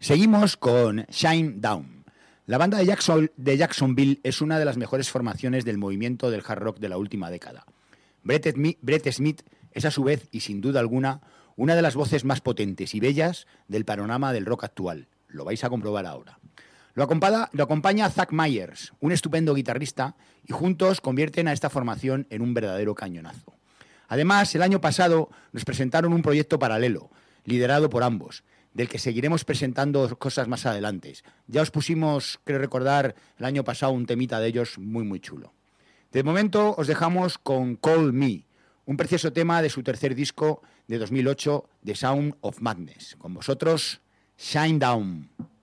Seguimos con Shine Down. La banda de Jacksonville es una de las mejores formaciones del movimiento del hard rock de la última década. Brett Smith es a su vez, y sin duda alguna, una de las voces más potentes y bellas del panorama del rock actual. Lo vais a comprobar ahora. Lo acompaña Zach Myers, un estupendo guitarrista, y juntos convierten a esta formación en un verdadero cañonazo. Además, el año pasado nos presentaron un proyecto paralelo, liderado por ambos, del que seguiremos presentando cosas más adelante. Ya os pusimos, creo recordar, el año pasado un temita de ellos muy, muy chulo. De momento os dejamos con Call Me, un precioso tema de su tercer disco de 2008, The Sound of Madness. Con vosotros, Shine Down.